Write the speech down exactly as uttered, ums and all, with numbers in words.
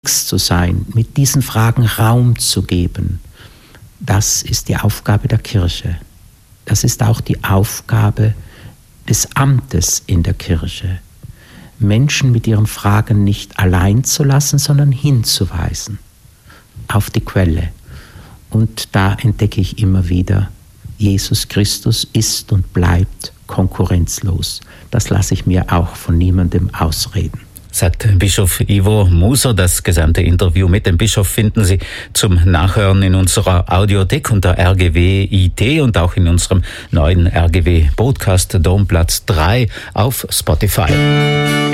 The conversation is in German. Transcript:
zu sein, mit diesen Fragen Raum zu geben, das ist die Aufgabe der Kirche. Das ist auch die Aufgabe des Amtes in der Kirche, Menschen mit ihren Fragen nicht allein zu lassen, sondern hinzuweisen auf die Quelle. Und da entdecke ich immer wieder, Jesus Christus ist und bleibt konkurrenzlos. Das lasse ich mir auch von niemandem ausreden. Sagt Bischof Ivo Moser. Das gesamte Interview mit dem Bischof finden Sie zum Nachhören in unserer Audiothek unter R G W I T und auch in unserem neuen R G W Podcast Domplatz drei auf Spotify.